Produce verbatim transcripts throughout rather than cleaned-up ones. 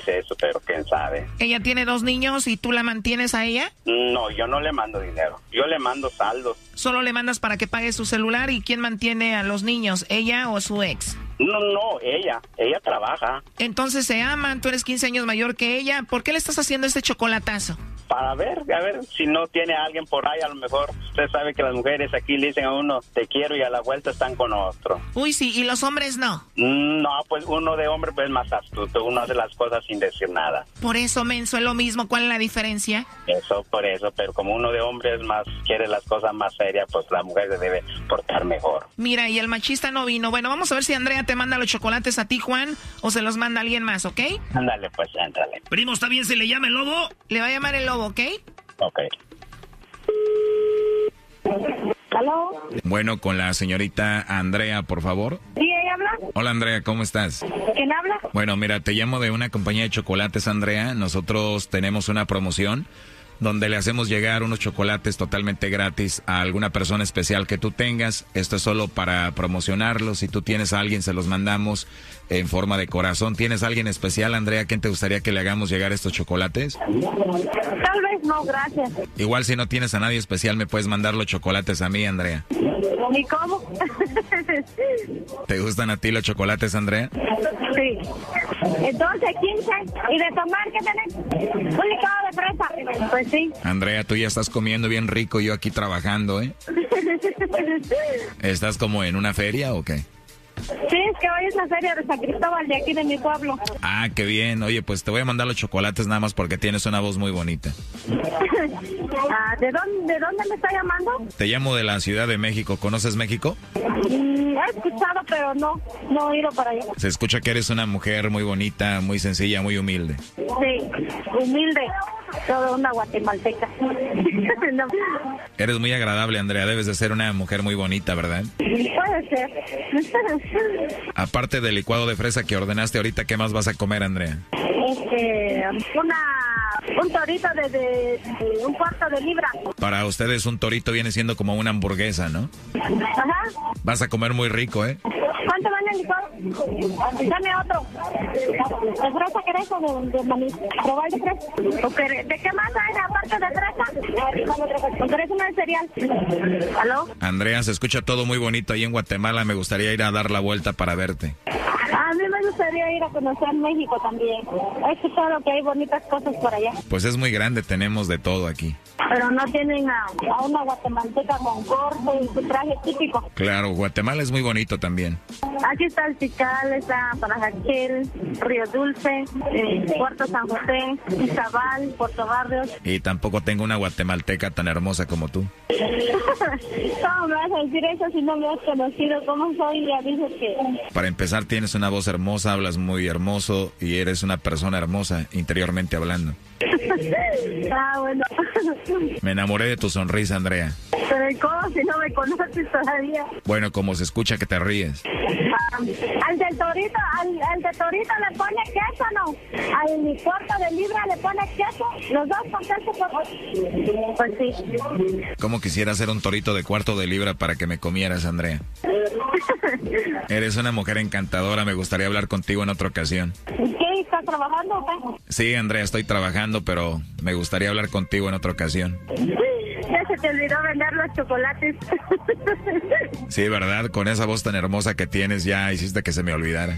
dice eso, pero quién sabe. ¿Ella tiene dos niños y tú la mantienes a ella? No, yo no le mando dinero. Yo le mando saldos. ¿Solo le mandas para que pague su celular? ¿Y quién mantiene a los niños, ella o su ex? No, no, ella. Ella trabaja. Entonces se aman, tú eres quince años mayor que ella. ¿Por qué le estás haciendo este chocolatazo? Para ver, a ver, si no tiene a alguien por ahí, a lo mejor usted sabe que las mujeres aquí le dicen a uno, te quiero, y a la vuelta están con otro. Uy, sí, ¿y los hombres no? No, pues uno de hombre pues es más astuto, uno hace las cosas sin decir nada. Por eso, menso, es lo mismo. ¿Cuál es la diferencia? Eso, por eso, pero como uno de hombre es más, quiere las cosas más serias, pues la mujer se debe portar mejor. Mira, y el machista no vino. Bueno, vamos a ver si Andrea te manda los chocolates a ti, Juan, o se los manda alguien más, ¿ok? Ándale, pues, ándale. Primo, ¿está bien si le llama el lobo? Le va a llamar el lobo, ¿ok? Ok. ¿Aló? Bueno, con la señorita Andrea, por favor. ¿Sí, ella habla? Hola, Andrea, ¿cómo estás? ¿Quién habla? Bueno, mira, te llamo de una compañía de chocolates, Andrea. Nosotros tenemos una promoción donde le hacemos llegar unos chocolates totalmente gratis a alguna persona especial que tú tengas. Esto es solo para promocionarlos. Si tú tienes a alguien, se los mandamos en forma de corazón. ¿Tienes a alguien especial, Andrea? ¿Quién te gustaría que le hagamos llegar estos chocolates? Tal vez no, gracias. Igual si no tienes a nadie especial, me puedes mandar los chocolates a mí, Andrea. ¿Y cómo? ¿Te gustan a ti los chocolates, Andrea? Sí. Entonces, quince. ¿Y de tomar qué tenés? Un licuado de fresa. Pues sí. Andrea, tú ya estás comiendo bien rico, yo aquí trabajando, ¿eh? ¿Estás como en una feria o qué? Sí, es que hoy es la feria de San Cristóbal de aquí de mi pueblo. Ah, qué bien. Oye, pues te voy a mandar los chocolates nada más porque tienes una voz muy bonita. Ah, ¿de dónde, ¿De dónde me está llamando? Te llamo de la Ciudad de México. ¿Conoces México? Mm, he escuchado, pero no, no he ido para allá. Se escucha que eres una mujer muy bonita, muy sencilla, muy humilde. Sí, humilde. Toda una guatemalteca. No. Eres muy agradable, Andrea. Debes de ser una mujer muy bonita, ¿verdad? Puede ser. Aparte del licuado de fresa que ordenaste ahorita, ¿qué más vas a comer, Andrea? Este, una, un torito de, de, de un cuarto de libra. Para ustedes un torito viene siendo como una hamburguesa, ¿no? Ajá. Vas a comer muy rico, ¿eh? ¿Cuánto vale el licuado? Dame otro. ¿De fresa querés o de, de maní? ¿Probar de fresa? ¿O querés- ¿De qué más hay aparte de fresa? ¿O querés una de cereal? ¿Aló? Andrea, se escucha todo muy bonito ahí en Guatemala. Me gustaría ir a dar la vuelta para verte. A mí me gustaría ir a conocer México también. He escuchado que hay bonitas cosas por allá. Pues es muy grande, tenemos de todo aquí. Pero no tienen a, a una guatemalteca con corte y su traje típico. Claro, Guatemala es muy bonito también. Aquí está el Tikal, está Panajaquel, Río Dulce, eh, Puerto San José, Izabal, Puerto Barrios. Y tampoco tengo una guatemalteca tan hermosa como tú. ¿Cómo me vas a decir eso si no me has conocido? ¿Cómo soy? Ya dices que... Para empezar, tienes una voz hermosa, hablas muy hermoso y eres una persona hermosa, interiormente hablando. Ah, bueno. Me enamoré de tu sonrisa, Andrea. Pero ¿y cómo si no me conoces todavía? Bueno, como se escucha que te ríes. Ah, al del torito, al, al de torito le pone queso, ¿no? Al cuarto de libra le pone queso. Los dos con queso, por... Pues sí. ¿Cómo quisiera ser un torito de cuarto de libra para que me comieras, Andrea? Eres una mujer encantadora, me gustaría hablar contigo en otra ocasión. ¿Qué? ¿Estás trabajando o qué? Sí, Andrea, estoy trabajando, pero me gustaría hablar contigo en otra ocasión. Ya se te olvidó vender los chocolates. Sí, ¿verdad? Con esa voz tan hermosa que tienes ya hiciste que se me olvidara.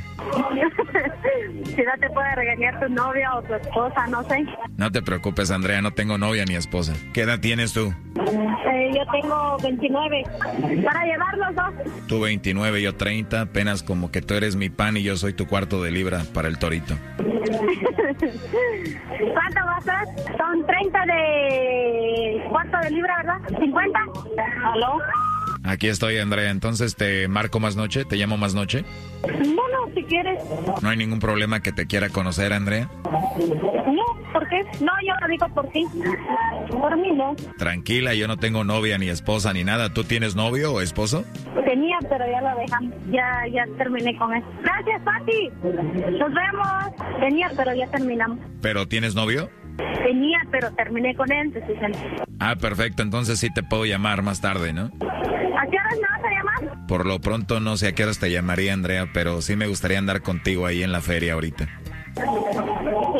Si no te puede regañar tu novia o tu esposa, no sé. No te preocupes, Andrea, no tengo novia ni esposa. ¿Qué edad tienes tú? Eh, yo tengo veintinueve. Para llevar los dos. Tú veintinueve, yo treinta, apenas como que tú eres mi pan y yo soy tu cuarto de libra para el torito. ¿Cuánto va a ser? Son treinta de cuarto de libra, ¿verdad? ¿cincuenta? ¿Aló? Aquí estoy, Andrea. Entonces, ¿te marco más noche? ¿Te llamo más noche? Bueno, si quieres. ¿No hay ningún problema que te quiera conocer, Andrea? No, ¿por qué? No, yo lo digo por ti. Por mí no. Tranquila, yo no tengo novia, ni esposa, ni nada. ¿Tú tienes novio o esposo? Tenía, pero ya lo dejamos. Ya, ya terminé con eso. Gracias, Pati. Nos vemos. Tenía, pero ya terminamos. ¿Pero tienes novio? Tenía, pero terminé con él. Entonces, Ah, perfecto. Entonces sí te puedo llamar más tarde, ¿no? ¿a qué horas me vas a llamar? Por lo pronto no sé a qué horas te llamaría, Andrea, pero sí me gustaría andar contigo ahí en la feria ahorita.